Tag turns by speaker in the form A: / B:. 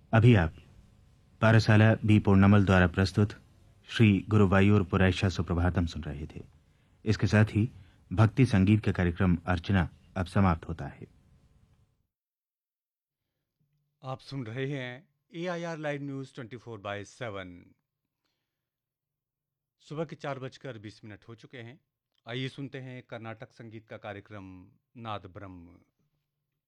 A: अभी आप पारसाला बी पूर्णमल द्वारा प्रस्तुत श्री गुरुवायूर पुरैशा सुप्रभातम सुन रहे थे। इसके साथ ही भक्ति संगीत का कार्यक्रम अर्चना अब समाप्त होता है।
B: आप सुन रहे हैं AIR लाइव न्यूज 24/7। सुबह के 4:20 हो चुके हैं। आइए सुनते हैं कर्नाटक संगीत का कार्यक्रम नाद ब्रह्म।